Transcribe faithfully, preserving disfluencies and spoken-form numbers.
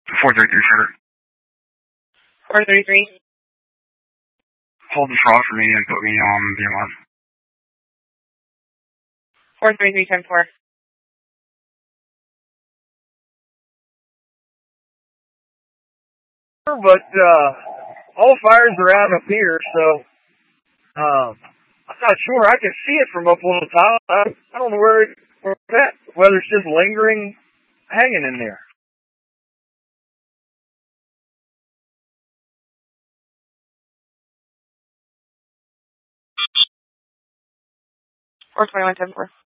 four thirty-three, sir. four thirty-three. Hold the throttle for me and put me on B M one. four thirty-three, ten four. But uh, all fires are out up here, so um, I'm not sure. I can see it from up on the top. I, I don't know where, it, where it's at, whether it's just lingering, hanging in there. four twenty-one, ten four.